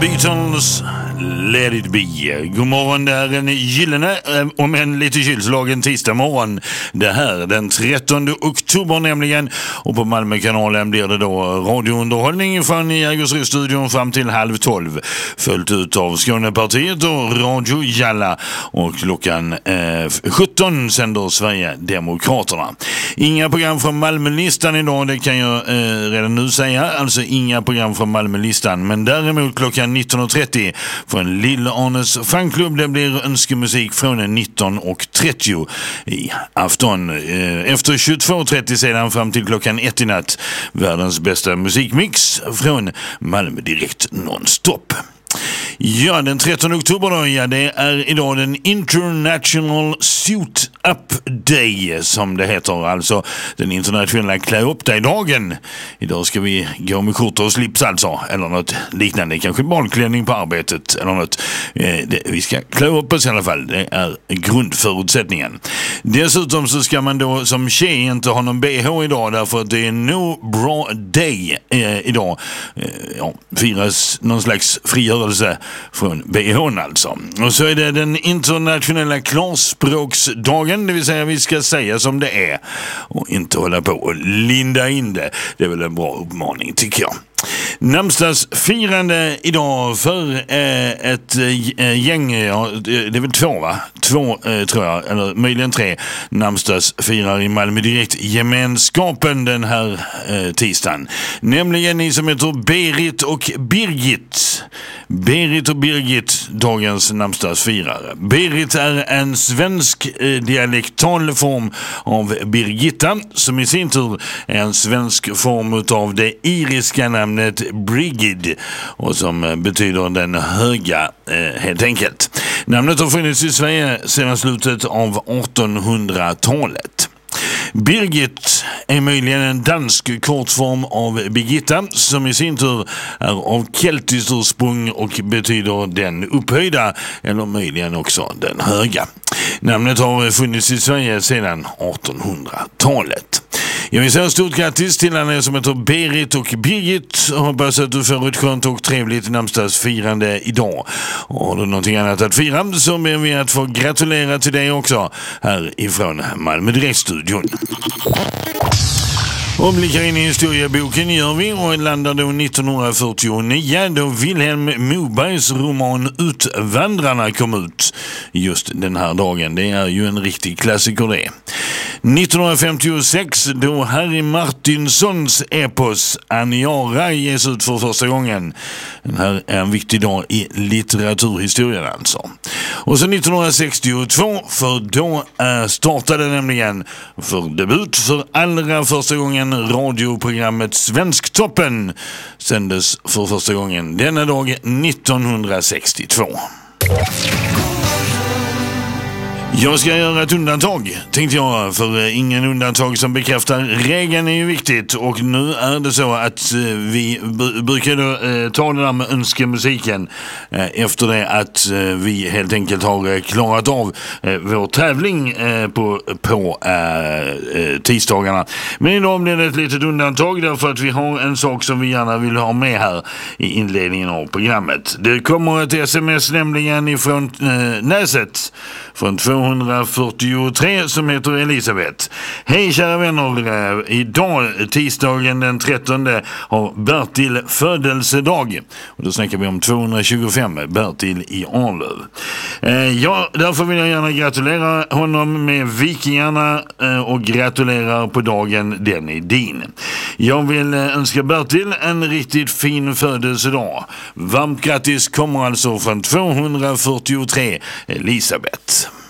Beatles, Let it be. God morgon, det är en gyllene, om en lite kylslagen tisdag morgon. Det här den 13 oktober nämligen. Och på Malmökanalen blir det då radiounderhållning från Jägersro-studion fram till 11:30. Följt ut av Skånepartiet och Radio Jalla. Och klockan 17 sänder Sverigedemokraterna. Inga program från Malmölistan idag, det kan jag redan nu säga. Alltså inga program från Malmölistan. Men däremot klockan 19.30 från Lill-Arnes fanklubb. Det blir önskemusik från 19.30 i afton. Efter 22.30 sedan fram till klockan 1 i natt. Världens bästa musikmix från Malmö direkt nonstop. Ja, den 13 oktober då, ja, det är idag den International Suit Up Day som det heter, alltså den internationella klä upp dig-dagen. Idag ska vi gå med skjortor och slips alltså, eller något liknande, kanske barnklänning på arbetet eller något. Vi ska klä upp oss i alla fall, det är grundförutsättningen. Dessutom så ska man då som tjej inte ha någon BH idag, därför att det är No Bra Day idag. Firas någon slags frigörelse från BH:n alltså. Och så är det den internationella klarspråksdagen, det vill säga vi ska säga som det är och inte hålla på och linda in det. Det är väl en bra uppmaning tycker jag. Namnsdagsfirande idag för ett gäng, ja, det är väl två va? Två tror jag, eller möjligen tre namnsdagsfirare i Malmö direkt gemenskapen den här tisdagen. Nämligen ni som heter Berit och Birgit. Berit och Birgit, dagens namnsdagsfirare. Berit är en svensk dialektal form av Birgitta, som i sin tur är en svensk form av det iriska namnet Brigid, och som betyder den höga helt enkelt. Namnet har funnits i Sverige sedan slutet av 1800-talet. Birgit är möjligen en dansk kortform av Birgitta, som i sin tur är av keltiskt ursprung och betyder den upphöjda, eller möjligen också den höga. Namnet har funnits i Sverige sedan 1800-talet. Jag vill säga stort grattis till alla som heter Berit och Birgit. Hoppas att du får ett skönt och trevligt namnsdagsfirande idag. Och har du någonting annat att fira så ber vi att få gratulera till dig också här ifrån Malmö Direktstudion. Och blickar in i historieboken gör vi och landar då 1949 då Vilhelm Mobergs roman Utvandrarna kom ut just den här dagen. Det är ju en riktig klassiker det. 1956 då Harry Martinsons epos Aniara ges ut för första gången. Den här är en viktig dag i litteraturhistorien alltså. Och så 1962 för då startade nämligen för debut för allra första gången radioprogrammet Svensktoppen sändes för första gången denna dag 1962. Jag ska göra ett undantag, tänkte jag, för ingen undantag som bekräftar regeln är ju viktigt, och nu är det så att vi brukar då ta det där med önskemusiken efter det att vi helt enkelt har klarat av vår tävling på tisdagarna. Men idag blir det ett litet undantag därför att vi har en sak som vi gärna vill ha med här i inledningen av programmet. Det kommer ett sms nämligen ifrån Näset från 243 som heter Elisabeth. Hej kära vänner, idag tisdagen den 13 har Bertil födelsedag. Och då snackar vi om 225, Bertil i Arlöv. Ja, därför vill jag gärna gratulera honom med Vikingarna och gratulerar på dagen, den är din. Jag vill önska Bertil en riktigt fin födelsedag. Varmt grattis kommer alltså från 243 Elisabeth.